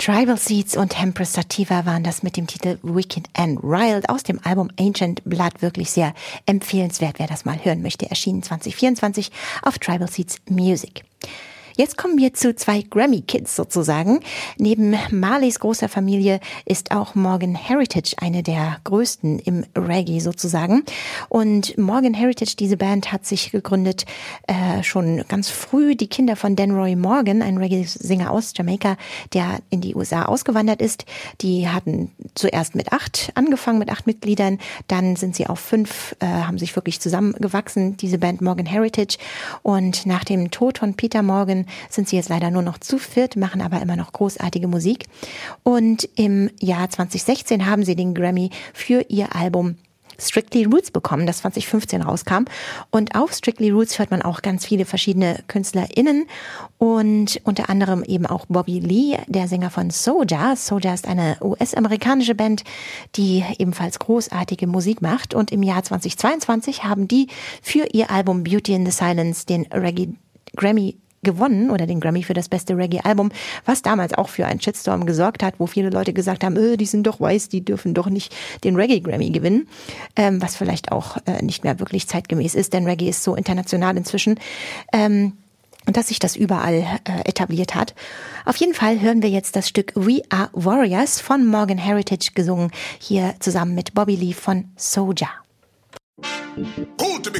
Tribal Seeds und Empress Sativa waren das mit dem Titel Wicked and Wild aus dem Album Ancient Blood. Wirklich sehr empfehlenswert, wer das mal hören möchte. Erschienen 2024 auf Tribal Seeds Music. Jetzt kommen wir zu zwei Grammy-Kids sozusagen. Neben Marleys großer Familie ist auch Morgan Heritage eine der größten im Reggae sozusagen. Und Morgan Heritage, diese Band, hat sich gegründet schon ganz früh. Die Kinder von Denroy Morgan, ein Reggae-Sänger aus Jamaika, der in die USA ausgewandert ist. Die hatten zuerst mit 8 angefangen, mit 8 Mitgliedern. Dann sind sie auf 5, haben sich wirklich zusammengewachsen, diese Band Morgan Heritage. Und nach dem Tod von Peter Morgan sind sie jetzt leider nur noch zu viert, machen aber immer noch großartige Musik. Und im Jahr 2016 haben sie den Grammy für ihr Album Strictly Roots bekommen, das 2015 rauskam. Und auf Strictly Roots hört man auch ganz viele verschiedene KünstlerInnen und unter anderem eben auch Bobby Lee, der Sänger von Soulja. Soulja ist eine US-amerikanische Band, die ebenfalls großartige Musik macht. Und im Jahr 2022 haben die für ihr Album Beauty in the Silence den Grammy gewonnen oder den Grammy für das beste Reggae-Album, was damals auch für einen Shitstorm gesorgt hat, wo viele Leute gesagt haben, die sind doch weiß, die dürfen doch nicht den Reggae-Grammy gewinnen, was vielleicht auch nicht mehr wirklich zeitgemäß ist, denn Reggae ist so international inzwischen, und dass sich das überall etabliert hat. Auf jeden Fall hören wir jetzt das Stück We Are Warriors von Morgan Heritage, gesungen hier zusammen mit Bobby Lee von Soulja. Cool to be